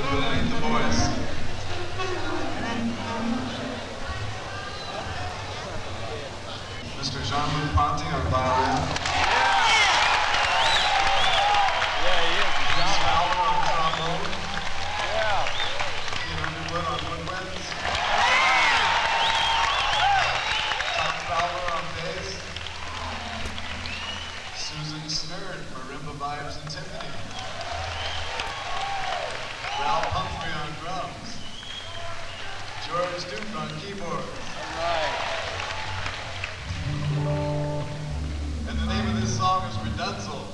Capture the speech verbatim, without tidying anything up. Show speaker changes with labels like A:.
A: Elizabeth will lead the voice. Mister Jean-Luc Ponty on violin.
B: Yeah, he is.
A: Bruce Fowler on trombone.
B: Yeah.
A: Ian Underwood on woodwinds. Tom Fowler on bass. Susan Snerd, marimba vibes and timpani. Ralph Humphrey on drums. George Duke on keyboards.
B: All right.
A: And the name of this song is Redunzel.